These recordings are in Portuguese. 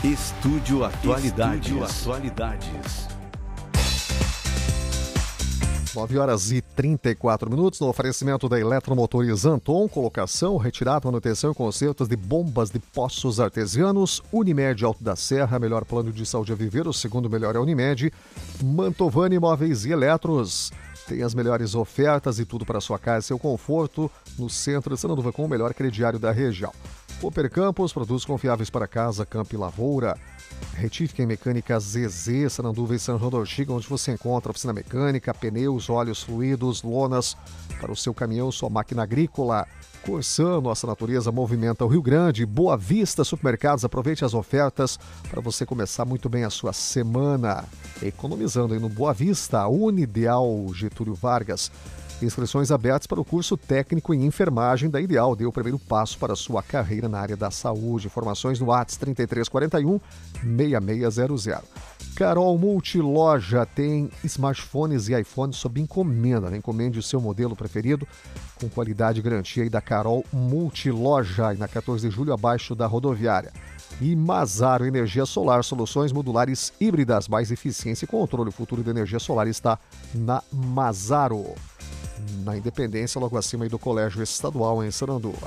Estúdio Atualidades. 9h34, no oferecimento da Eletromotores Anton, colocação, retirada, manutenção e consertos de bombas de poços artesianos. Unimed Alto da Serra, melhor plano de saúde a viver, o segundo melhor é Unimed. Mantovani Móveis e Eletros, tem as melhores ofertas e tudo para sua casa e seu conforto no centro de Sananduva com o melhor crediário da região. Cooper Campos, produtos confiáveis para casa, campo e lavoura. Retífica em Mecânica ZZ, Sananduva e São João do Ortiga, onde você encontra oficina mecânica, pneus, óleos, fluidos, lonas para o seu caminhão, sua máquina agrícola. Corsã, nossa natureza movimenta o Rio Grande. Boa Vista Supermercados, aproveite as ofertas para você começar muito bem a sua semana. Economizando aí no Boa Vista, Unideal Getúlio Vargas. Inscrições abertas para o curso técnico em enfermagem da Ideal. Dê o primeiro passo para a sua carreira na área da saúde. Informações no WhatsApp 3341-6600. Carol Multiloja tem smartphones e iPhones sob encomenda. Encomende o seu modelo preferido com qualidade e garantia aí da Carol Multiloja, na 14 de julho, abaixo da rodoviária. E Mazaro Energia Solar, soluções modulares híbridas, mais eficiência e controle. O futuro da energia solar está na Mazaro, na Independência, logo acima aí do Colégio Estadual em Sananduva.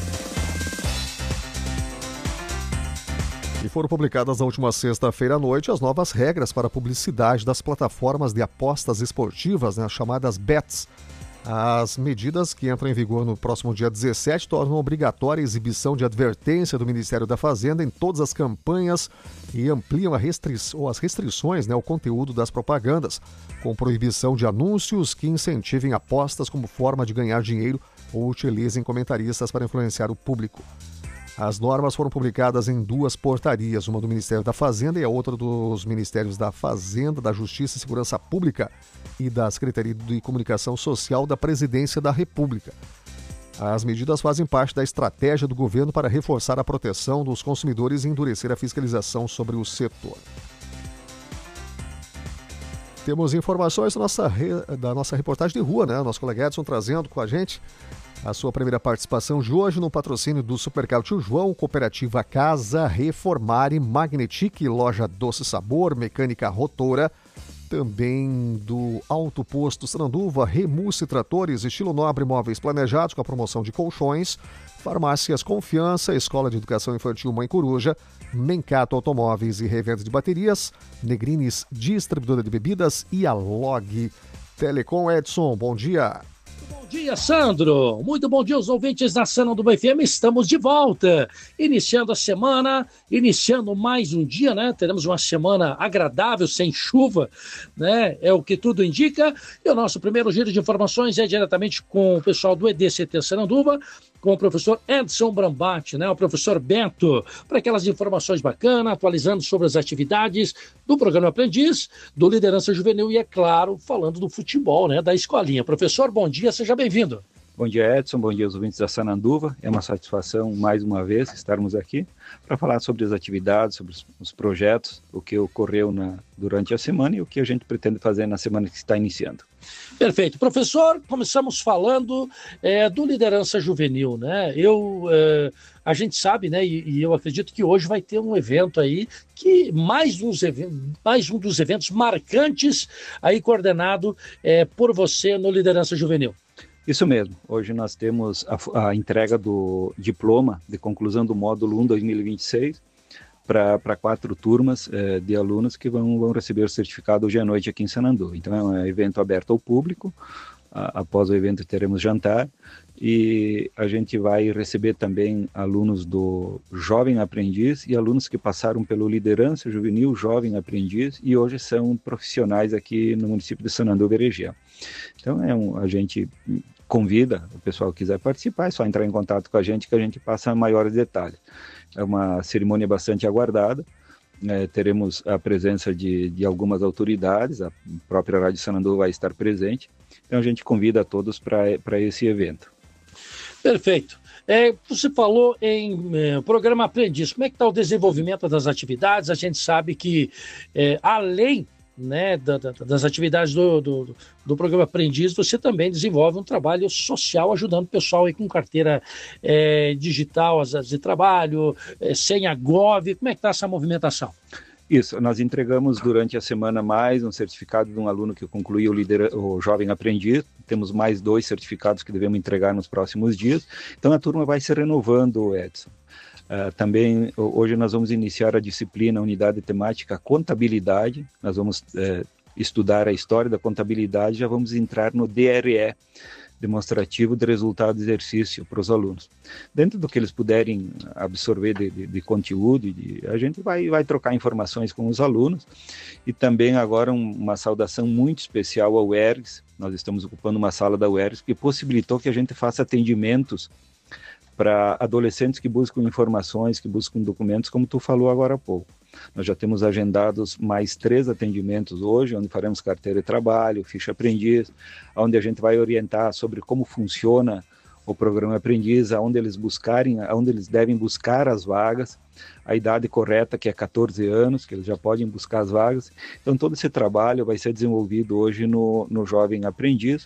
E foram publicadas na última sexta-feira à noite as novas regras para a publicidade das plataformas de apostas esportivas, as chamadas bets. As medidas que entram em vigor no próximo dia 17 tornam obrigatória a exibição de advertência do Ministério da Fazenda em todas as campanhas e ampliam as restrições ao conteúdo das propagandas, com proibição de anúncios que incentivem apostas como forma de ganhar dinheiro ou utilizem comentaristas para influenciar o público. As normas foram publicadas em duas portarias, uma do Ministério da Fazenda e a outra dos Ministérios da Fazenda, da Justiça e Segurança Pública e da Secretaria de Comunicação Social da Presidência da República. As medidas fazem parte da estratégia do governo para reforçar a proteção dos consumidores e endurecer a fiscalização sobre o setor. Temos informações da nossa reportagem de rua, Nosso colega Edson trazendo com a gente a sua primeira participação de hoje no patrocínio do Supermercado Tio João, Cooperativa Casa Reformare, Magnetic, Loja Doce Sabor, Mecânica Rotora, também do Alto Posto Sananduva, Remusse Tratores, Estilo Nobre Móveis Planejados com a promoção de colchões, Farmácias Confiança, Escola de Educação Infantil Mãe Coruja, Mencato Automóveis e Revenda de Baterias, Negrines Distribuidora de Bebidas e a Log Telecom. Edson, bom dia. Bom dia, Sandro. Muito bom dia aos ouvintes da Sananduva FM. Estamos de volta, iniciando a semana, iniciando mais um dia, Teremos uma semana agradável, sem chuva, É o que tudo indica. E o nosso primeiro giro de informações é diretamente com o pessoal do EDCT Sananduva, com o professor Edson Brambati, o professor Beto, para aquelas informações bacanas, atualizando sobre as atividades do programa Aprendiz, do Liderança Juvenil e, é claro, falando do futebol, da escolinha. Professor, bom dia, seja bem-vindo. Bom dia, Edson, bom dia aos ouvintes da Sananduva. É uma satisfação, mais uma vez, estarmos aqui para falar sobre as atividades, sobre os projetos, o que ocorreu durante a semana e o que a gente pretende fazer na semana que está iniciando. Perfeito. Professor, começamos falando do Liderança Juvenil, a gente sabe, e eu acredito que hoje vai ter um evento aí, que mais um dos eventos marcantes aí coordenado por você no Liderança Juvenil. Isso mesmo. Hoje nós temos a entrega do diploma de conclusão do módulo 1 2026 para 4 turmas de alunos que vão receber o certificado hoje à noite aqui em Sananduva. Então é um evento aberto ao público. Após o evento teremos jantar e a gente vai receber também alunos do Jovem Aprendiz e alunos que passaram pelo Liderança Juvenil Jovem Aprendiz e hoje são profissionais aqui no município de Sananduva e região. Então a gente convida o pessoal que quiser participar, é só entrar em contato com a gente que a gente passa maiores detalhes. É uma cerimônia bastante aguardada, teremos a presença de algumas autoridades, a própria Rádio Sananduva vai estar presente, então a gente convida a todos para esse evento. Perfeito. Você falou em programa Aprendiz, como é que está o desenvolvimento das atividades? A gente sabe que além né, das atividades do programa Aprendiz, você também desenvolve um trabalho social ajudando o pessoal aí com carteira digital, às vezes de trabalho, senha Gov. Como é que está essa movimentação? Isso, nós entregamos durante a semana mais um certificado de um aluno que concluiu o Jovem Aprendiz. Temos mais 2 certificados que devemos entregar nos próximos dias. Então a turma vai se renovando, Edson. Também hoje nós vamos iniciar a disciplina, a unidade temática Contabilidade. Nós vamos estudar a história da contabilidade, já vamos entrar no DRE, demonstrativo de resultado de exercício para os alunos. Dentro do que eles puderem absorver de conteúdo, a gente vai trocar informações com os alunos. E também agora uma saudação muito especial ao UERGS. Nós estamos ocupando uma sala da UERGS que possibilitou que a gente faça atendimentos para adolescentes que buscam informações, que buscam documentos, como tu falou agora há pouco. Nós já temos agendados mais 3 atendimentos hoje, onde faremos carteira de trabalho, ficha aprendiz, onde a gente vai orientar sobre como funciona o programa Aprendiz, aonde eles devem buscar as vagas, a idade correta, que é 14 anos, que eles já podem buscar as vagas. Então todo esse trabalho vai ser desenvolvido hoje no Jovem Aprendiz,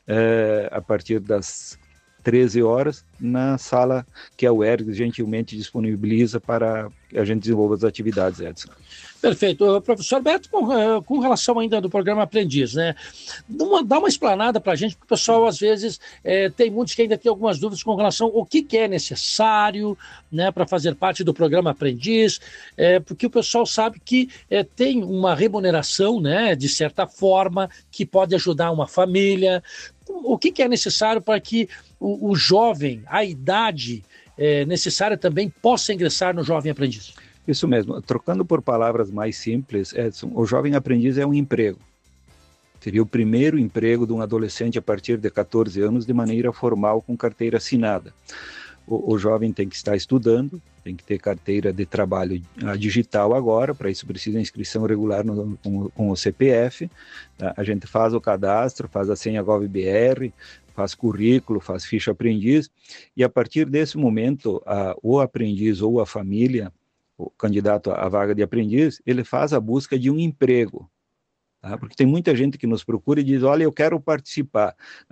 a partir das 13 horas, na sala que a UERGS gentilmente disponibiliza para que a gente desenvolva as atividades, Edson. Perfeito. Professor Beto, com relação ainda do programa Aprendiz, né? Dá uma explanada para a gente, porque o pessoal, às vezes, tem muitos que ainda tem algumas dúvidas com relação ao que é necessário, né, para fazer parte do programa Aprendiz, porque o pessoal sabe que tem uma remuneração, né, de certa forma, que pode ajudar uma família. O que é necessário para que o jovem, a idade necessária também, possa ingressar no Jovem Aprendiz? Isso mesmo. Trocando por palavras mais simples, Edson, o Jovem Aprendiz é um emprego. Seria o primeiro emprego de um adolescente a partir de 14 anos de maneira formal, com carteira assinada. O jovem tem que estar estudando, tem que ter carteira de trabalho digital agora, para isso precisa inscrição regular com o CPF. Tá? A gente faz o cadastro, faz a senha GovBR, faz currículo, faz ficha aprendiz, e a partir desse momento, o aprendiz ou a família, o candidato à vaga de aprendiz, ele faz a busca de um emprego. Tá? Porque tem muita gente que nos procura e diz, olha, eu quero participar.